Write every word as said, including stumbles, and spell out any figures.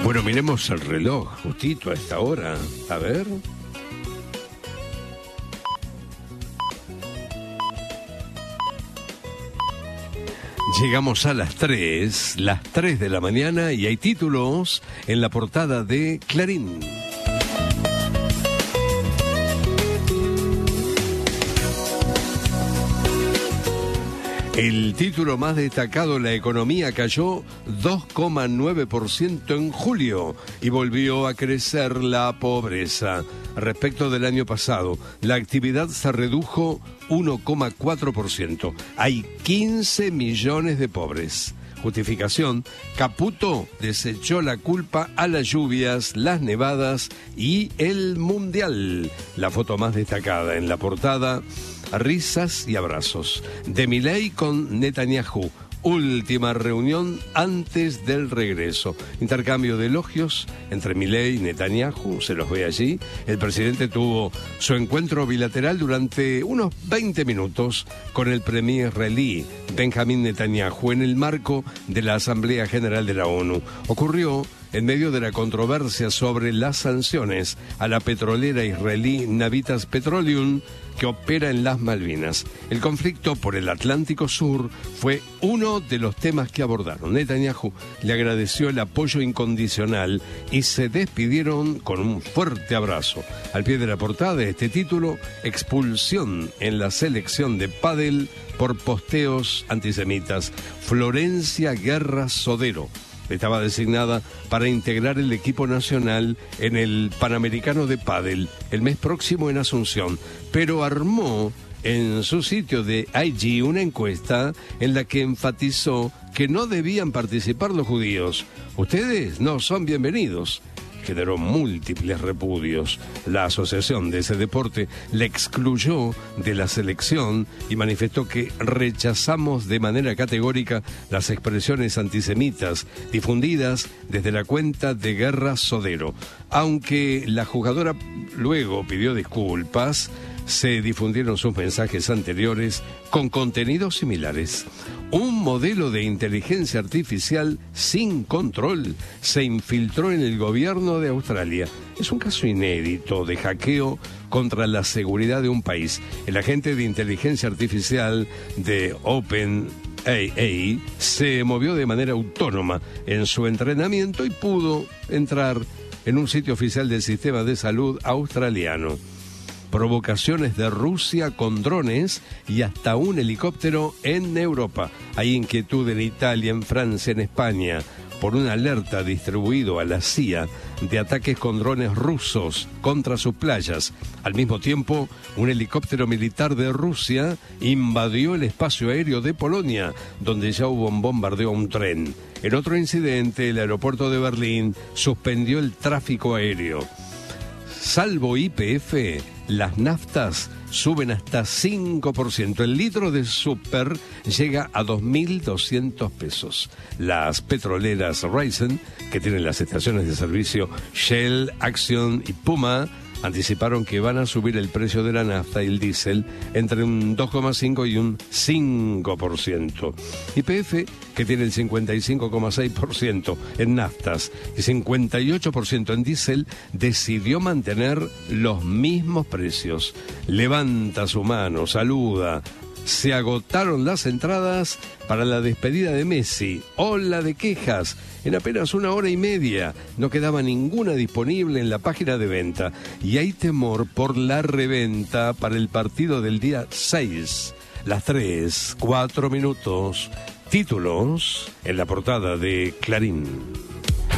Bueno, miremos el reloj, justito a esta hora. A ver. Llegamos a las tres, las tres de la mañana, y hay títulos en la portada de Clarín. El título más destacado: la economía cayó dos coma nueve por ciento en julio y volvió a crecer la pobreza. Respecto del año pasado, la actividad se redujo uno coma cuatro por ciento. Hay quince millones de pobres. Justificación: Caputo desechó la culpa a las lluvias, las nevadas y el mundial. La foto más destacada en la portada: risas y abrazos de Milei con Netanyahu. Última reunión antes del regreso. Intercambio de elogios entre Milei y Netanyahu, se los ve allí. El presidente tuvo su encuentro bilateral durante unos veinte minutos con el premier israelí Benjamín Netanyahu en el marco de la Asamblea General de la ONU. Ocurrió en medio de la controversia sobre las sanciones a la petrolera israelí Navitas Petroleum, que opera en las Malvinas. El conflicto por el Atlántico Sur fue uno de los temas que abordaron. Netanyahu le agradeció el apoyo incondicional y se despidieron con un fuerte abrazo. Al pie de la portada de este título: expulsión en la selección de pádel por posteos antisemitas. Florencia Guerra Sodero estaba designada para integrar el equipo nacional en el Panamericano de Pádel el mes próximo en Asunción, pero armó en su sitio de I G una encuesta en la que enfatizó que no debían participar los judíos. Ustedes no son bienvenidos. Generó múltiples repudios. La asociación de ese deporte le excluyó de la selección y manifestó que rechazamos de manera categórica las expresiones antisemitas difundidas desde la cuenta de Guerra Sodero. Aunque la jugadora luego pidió disculpas, se difundieron sus mensajes anteriores con contenidos similares. Un modelo de inteligencia artificial sin control se infiltró en el gobierno de Australia. Es un caso inédito de hackeo contra la seguridad de un país. El agente de inteligencia artificial de OpenAI se movió de manera autónoma en su entrenamiento y pudo entrar en un sitio oficial del sistema de salud australiano. Provocaciones de Rusia con drones y hasta un helicóptero en Europa. Hay inquietud en Italia, en Francia, en España, por una alerta distribuido a la C I A de ataques con drones rusos contra sus playas. Al mismo tiempo, un helicóptero militar de Rusia invadió el espacio aéreo de Polonia, donde ya hubo un bombardeo a un tren. En otro incidente, el aeropuerto de Berlín suspendió el tráfico aéreo. Salvo Y P F, las naftas suben hasta cinco por ciento. El litro de súper llega a dos mil doscientos pesos. Las petroleras Raizen, que tienen las estaciones de servicio Shell, Action y Puma, anticiparon que van a subir el precio de la nafta y el diésel entre un dos coma cinco y un cinco por ciento. Y P F, que tiene el cincuenta y cinco coma seis por ciento en naftas y cincuenta y ocho por ciento en diésel, decidió mantener los mismos precios. Levanta su mano, saluda. Se agotaron las entradas para la despedida de Messi. Ola de quejas. En apenas una hora y media no quedaba ninguna disponible en la página de venta. Y hay temor por la reventa para el partido del día seis. Las tres, cuatro minutos. Títulos en la portada de Clarín.